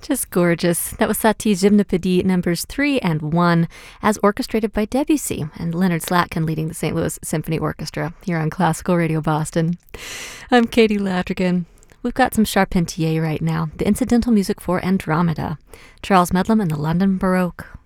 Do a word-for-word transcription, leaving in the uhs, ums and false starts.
Just gorgeous. That was Satie Gymnopédie numbers three and one, as orchestrated by Debussy and Leonard Slatkin leading the Saint Louis Symphony Orchestra here on Classical Radio Boston. I'm Katie Ladrigan. We've got some Charpentier right now, the incidental music for Andromeda, Charles Medlam and the London Baroque.